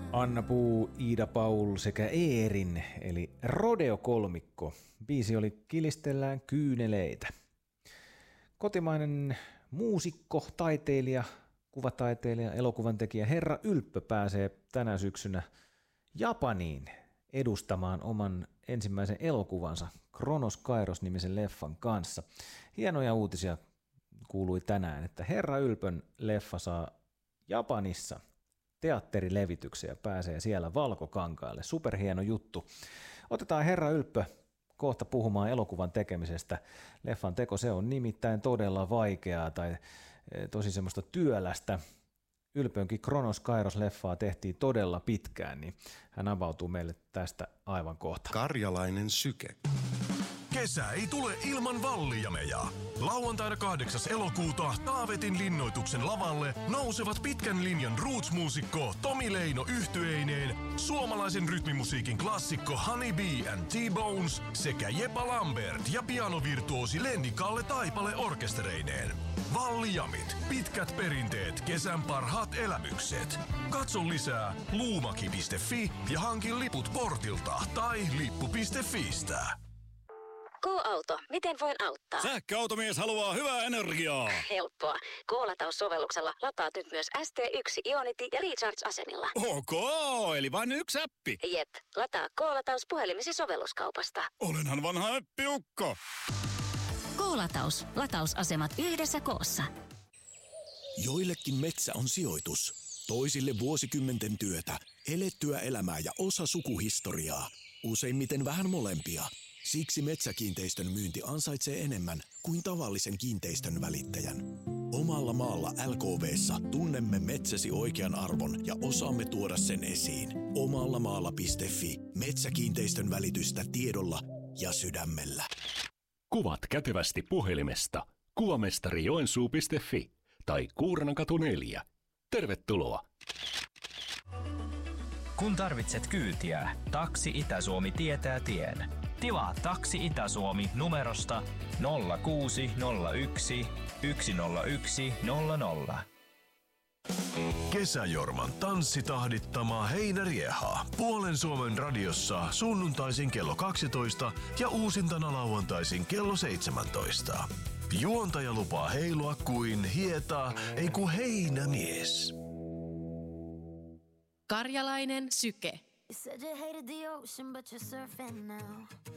Anna Puu, Iida Paul sekä Eerin, eli Rodeo-kolmikko. Biisi oli Kilistellään kyyneleitä. Kotimainen muusikko, taiteilija, kuvataiteilija, elokuvantekijä Herra Ylppö pääsee tänä syksynä Japaniin edustamaan oman ensimmäisen elokuvansa Kronos Kairos-nimisen leffan kanssa. Hienoja uutisia kuului tänään, että Herra Ylpön leffa saa Japanissa teatterilevityksen ja pääsee siellä valkokankaalle. Superhieno juttu. Otetaan Herra Ylppö kohta puhumaan elokuvan tekemisestä. Leffan teko, se on nimittäin todella vaikeaa tai tosi semmoista työlästä. Ylpönkin Kronos Kairos-leffaa tehtiin todella pitkään, niin hän avautuu meille tästä aivan kohta. Karjalainen syke. Kesä ei tule ilman Vallijameja. Lauantaina 8. elokuuta Taavetin linnoituksen lavalle nousevat pitkän linjan roots-muusikko Tomi Leino yhtyeineen, suomalaisen rytmimusiikin klassikko Honey Bee and T-Bones sekä Jepa Lambert ja pianovirtuosi Lenni Kalle Taipale orkestereineen. Vallijamit, pitkät perinteet, kesän parhaat elämykset. Katso lisää luumaki.fi ja hankin liput portilta tai lippu.fistä. K-auto, miten voin auttaa? Sähköautomies haluaa hyvää energiaa. Helppoa. K-lataussovelluksella lataat nyt myös ST1, Ionity ja Recharge-asemilla. Ok, eli vain yksi appi. Jep, lataa K-lataus puhelimesi sovelluskaupasta. Olenhan vanha äppiukko. K-lataus. Latausasemat yhdessä koossa. Joillekin metsä on sijoitus, toisille vuosikymmenten työtä, elettyä elämää ja osa sukuhistoriaa. Useimmiten vähän molempia. Siksi metsäkiinteistön myynti ansaitsee enemmän kuin tavallisen kiinteistön välittäjän. Omalla maalla LKV:ssa tunnemme metsäsi oikean arvon ja osaamme tuoda sen esiin. Omallamaalla.fi. Metsäkiinteistön välitystä tiedolla ja sydämellä. Kuvat kätevästi puhelimesta. Kuvamestarijoensuu.fi tai Kuurnankatu 4. Tervetuloa! Kun tarvitset kyytiä, Taksi Itä-Suomi tietää tien. Tilaa Taksi Itä-Suomi numerosta 0601 101 00. Kesäjorman tanssitahdittama Heinärieha. Puolen Suomen radiossa sunnuntaisin kello 12 ja uusintana lauantaisin kello 17. Juontaja lupaa heilua kuin ei kun heinämies. Karjalainen syke. You said you hated the ocean, but you're surfing now.